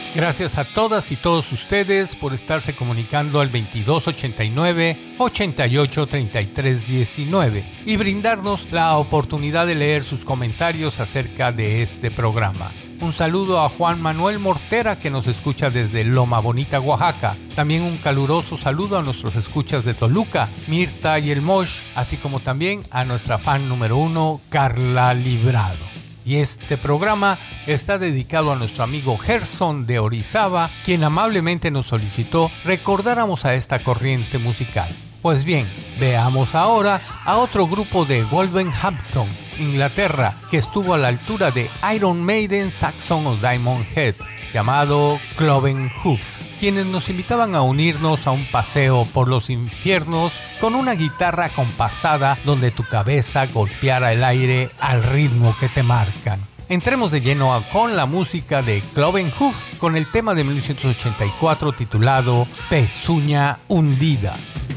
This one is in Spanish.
Gracias a todas y todos ustedes por estarse comunicando al 2289-883319 y brindarnos la oportunidad de leer sus comentarios acerca de este programa. Un saludo a Juan Manuel Mortera, que nos escucha desde Loma Bonita, Oaxaca. También un caluroso saludo a nuestros escuchas de Toluca, Mirta y El Mosh, así como también a nuestra fan número 1, Carla Librado. Y este programa está dedicado a nuestro amigo Gerson de Orizaba, quien amablemente nos solicitó recordáramos a esta corriente musical. Pues bien, veamos ahora a otro grupo de Wolverhampton, Inglaterra, que estuvo a la altura de Iron Maiden, Saxon o Diamond Head, llamado Cloven Hoof, quienes nos invitaban a unirnos a un paseo por los infiernos con una guitarra compasada donde tu cabeza golpeara el aire al ritmo que te marcan. Entremos de lleno con la música de Cloven Hoof con el tema de 1984 titulado Pezuña Hundida.